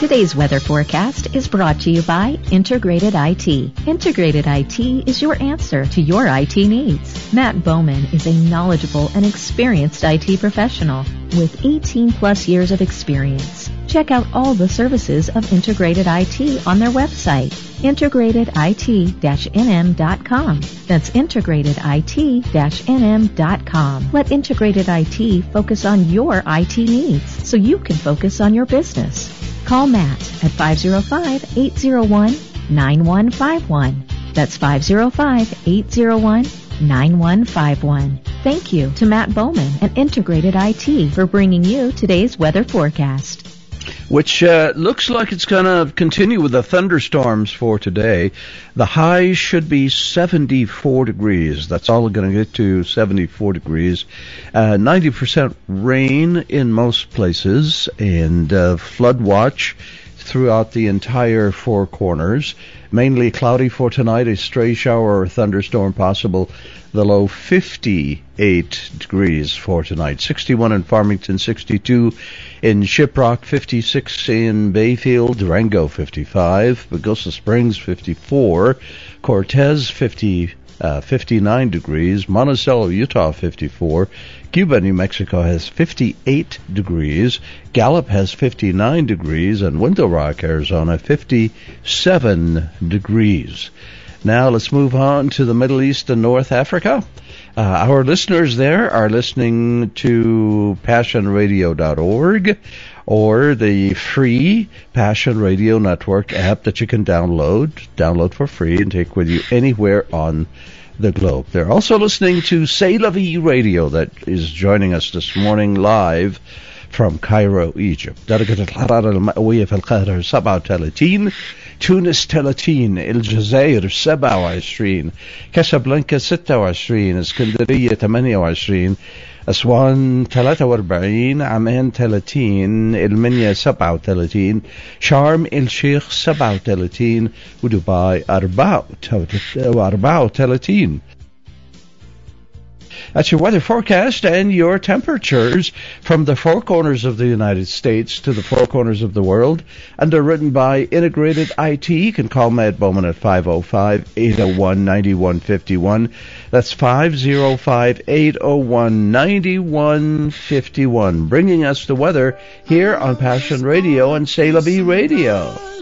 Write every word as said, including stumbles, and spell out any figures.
Today's weather forecast is brought to you by Integrated I T. Integrated I T is your answer to your I T needs. Matt Bowman is a knowledgeable and experienced I T professional with eighteen plus years of experience. Check out all the services of Integrated I T on their website, integrated I T dash N M dot com. That's integrated I T dash N M dot com. Let Integrated I T focus on your I T needs so you can focus on your business. Call Matt at five oh five, eight oh one, nine one five one. That's five oh five, eight oh one, nine one five one. Thank you to Matt Bowman and Integrated I T for bringing you today's weather forecast. Which uh, looks like it's going to continue with the thunderstorms for today. The high should be seventy-four degrees. That's all going to get to seventy-four degrees. Uh, ninety percent rain in most places, and uh, flood watch throughout the entire Four Corners. Mainly cloudy for tonight, a stray shower or thunderstorm possible. The low fifty-eight degrees for tonight. sixty-one in Farmington, sixty-two in Shiprock, fifty-six in Bayfield, Durango fifty-five, Augusta Springs fifty-four, Cortez fifty, uh, fifty-nine degrees, Monticello, Utah fifty-four, Cuba, New Mexico has fifty-eight degrees, Gallup has fifty-nine degrees, and Window Rock, Arizona fifty-seven degrees. Now let's move on to the Middle East and North Africa. Uh, our listeners there are listening to passion radio dot org or the free Passion Radio Network app that you can download, download for free and take with you anywhere on the globe. They're also listening to C'est La Vie Radio that is joining us this morning live from Cairo, Egypt. درجة الحرارة المئوية في القاهرة سبعة وثلاثين، تونس ثلاثين، الجزائر سبعة وعشرين، كاسابلانكا ستة وعشرين، اسكندرية ثمانية وعشرين، أسوان ثلاثة وأربعين، عمان ثلاثين، المنيا سبعة وثلاثين، شرم الشيخ سبعة وثلاثين، ودبي أربعة وثلاثين. That's your weather forecast and your temperatures from the four corners of the United States to the four corners of the world. Underwritten by Integrated I T. You can call Matt Bowman at five oh five, eight oh one, nine one five one. That's five oh five, eight oh one, nine one five one. Bringing us the weather here on Passion Radio and C'est La Vie Radio.